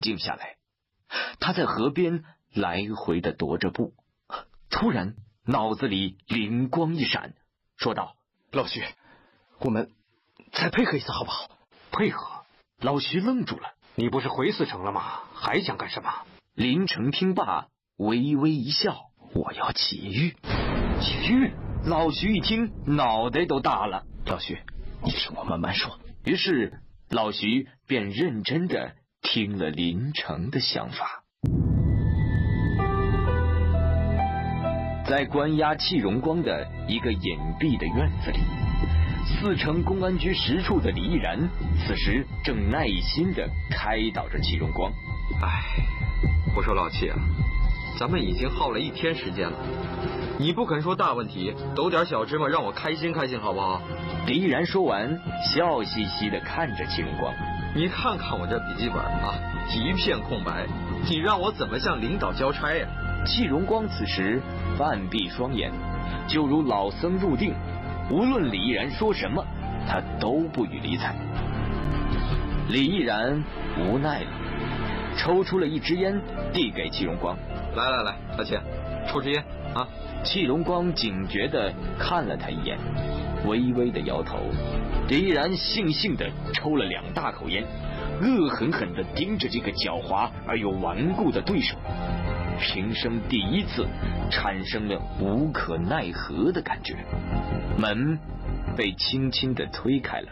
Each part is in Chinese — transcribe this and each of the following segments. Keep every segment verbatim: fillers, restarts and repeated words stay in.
静下来。他在河边来回的踱着步，突然脑子里灵光一闪，说道：“ 老徐，我们再配合一次好不好？” 配合？ 老徐愣住了。 你不是回四城了吗？还想干什么？ 林成听罢，微微一笑：“我要劫狱。”劫狱？老徐一听，脑袋都大了。 老徐，你听我慢慢说。 于是老徐便认真的听了林成的想法。在关押戚荣光的一个隐蔽的院子里，四城公安局十处的李毅然此时正耐心的开导着戚荣光。 哎，我说老戚啊，咱们已经耗了一天时间了，你不肯说大问题，抖点小芝麻让我开心开心好不好？ 李毅然说完，笑嘻嘻的看着戚荣光。 你看看我这笔记本啊，一片空白，你让我怎么向领导交差呀？ 戚荣光此时半闭双眼，就如老僧入定，无论李毅然说什么，他都不予理睬。李毅然无奈了，抽出了一支烟递给戚荣光。 来来来，老戚，抽支烟啊！ 戚荣光警觉地看了他一眼，微微的摇头。李毅然悻悻地抽了两大口烟，恶狠狠地盯着这个狡猾而又顽固的对手，平生第一次产生了无可奈何的感觉。门被轻轻地推开了，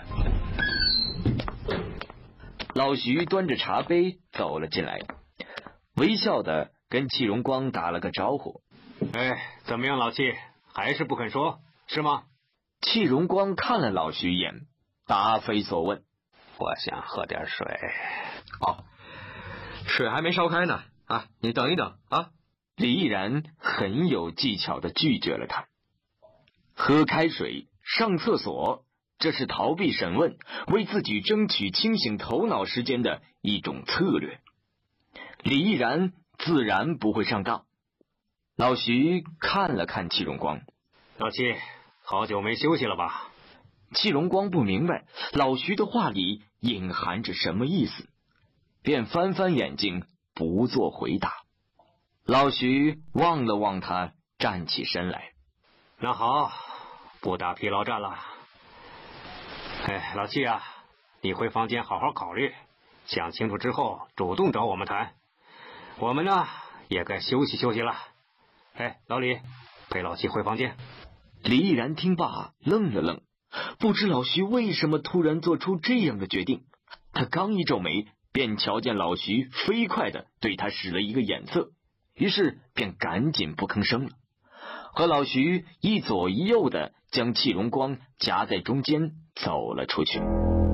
老徐端着茶杯走了进来，微笑的跟戚荣光打了个招呼。 哎，怎么样，老戚，还是不肯说，是吗？ 戚荣光看了老徐一眼，答非所问。 我想喝点水。 哦，水还没烧开呢，啊，你等一等啊。 李毅然很有技巧的拒绝了他。喝开水，上厕所，这是逃避审问，为自己争取清醒头脑时间的一种策略。李毅然自然不会上当。老徐看了看戚荣光。 老戚，好久没休息了吧？ 戚荣光不明白老徐的话里隐含着什么意思，便翻翻眼睛，不做回答。老徐望了望他，站起身来。 那好，不打疲劳战了。哎，老戚啊，你回房间好好考虑，想清楚之后主动找我们谈。我们呢也该休息休息了。哎，老李，陪老戚回房间。 李毅然听罢愣了愣，不知老徐为什么突然做出这样的决定。他刚一皱眉，便瞧见老徐飞快地对他使了一个眼色，于是便赶紧不吭声了，和老徐一左一右的将戚荣光夹在中间走了出去。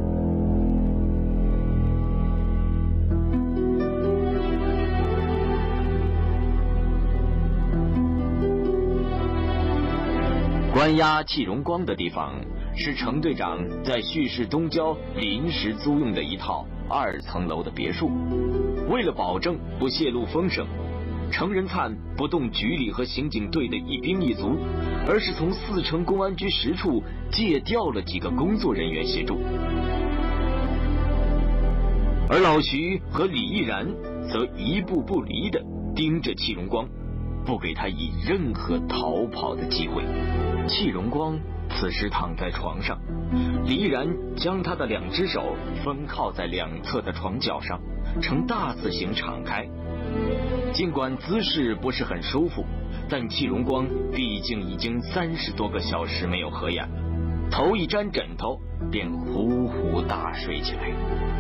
关押戚荣光的地方是程队长在叙市东郊临时租用的一套二层楼的别墅。为了保证不泄露风声，程仁灿不动局里和刑警队的一兵一卒，而是从四城公安局十处借调了几个工作人员协助。而老徐和李毅然则一步不离地盯着戚荣光，不给他以任何逃跑的机会。戚荣光此时躺在床上，李毅然将他的两只手分靠在两侧的床角上，呈大字形敞开。尽管姿势不是很舒服，但戚荣光毕竟已经三十多个小时没有合眼了，头一沾枕头便呼呼大睡起来。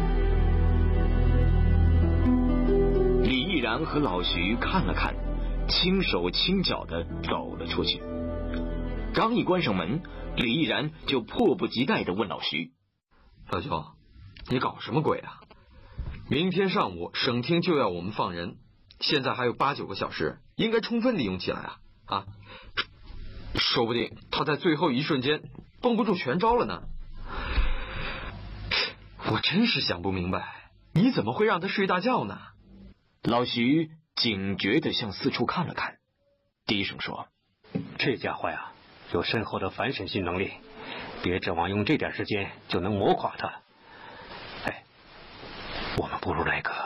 李毅然和老徐看了看，轻手轻脚的走了出去。刚一关上门，李毅然就迫不及待地问老徐：“ 老兄，你搞什么鬼啊？明天上午省厅就要我们放人，现在还有八九个小时，应该充分利用起来啊！啊，说不定他在最后一瞬间绷不住全招了呢。我真是想不明白，你怎么会让他睡大觉呢？” 老徐警觉地向四处看了看，低声说：“ 这家伙呀，有深厚的反审讯能力，别指望用这点时间就能磨垮他。哎，我们不如来个